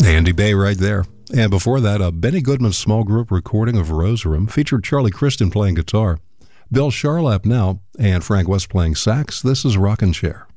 Andy Bay right there. And before that, a Benny Goodman small group recording of Rose Room featured Charlie Kristen playing guitar, Bill Charlap now, and Frank West playing sax. This is Rockin' Chair.